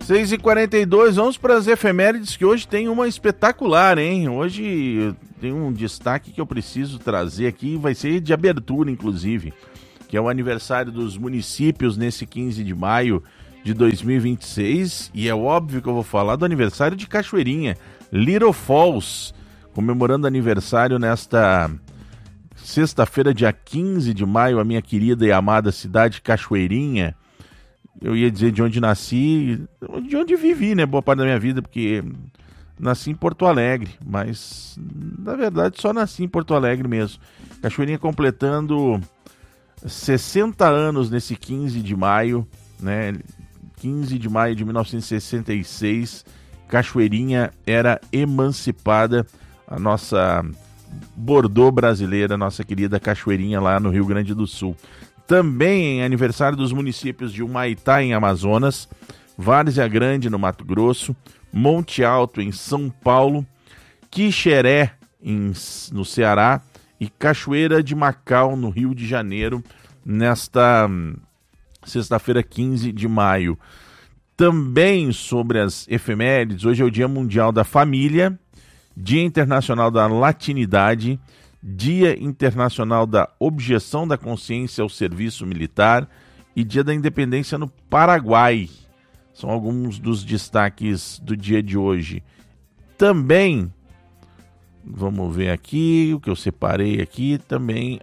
6h42, vamos para as efemérides, que hoje tem uma espetacular, hein? Hoje tem um destaque que eu preciso trazer aqui, vai ser de abertura, inclusive, que é o aniversário dos municípios nesse 15 de maio de 2026, e é óbvio que eu vou falar do aniversário de Cachoeirinha, Little Falls, comemorando aniversário nesta sexta-feira, dia 15 de maio, a minha querida e amada cidade Cachoeirinha. Eu ia dizer de onde nasci, de onde vivi, né, boa parte da minha vida, porque nasci em Porto Alegre, mas na verdade só nasci em Porto Alegre mesmo. Cachoeirinha completando 60 anos nesse 15 de maio, né, 15 de maio de 1966, Cachoeirinha era emancipada, a nossa Bordeaux brasileira, nossa querida Cachoeirinha lá no Rio Grande do Sul. Também em aniversário dos municípios de Humaitá, em Amazonas, Várzea Grande, no Mato Grosso, Monte Alto, em São Paulo, Quixeré, no Ceará, e Cachoeira de Macau, no Rio de Janeiro, nesta sexta-feira, 15 de maio. Também sobre as efemérides, hoje é o Dia Mundial da Família, Dia Internacional da Latinidade, Dia Internacional da Objeção da Consciência ao Serviço Militar e Dia da Independência no Paraguai. São alguns dos destaques do dia de hoje. Também, vamos ver aqui, o que eu separei aqui, também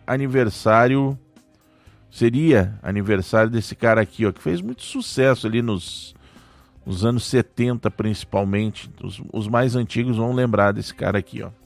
seria aniversário desse cara aqui, ó, que fez muito sucesso ali nos anos 70, principalmente. Os mais antigos vão lembrar desse cara aqui, ó.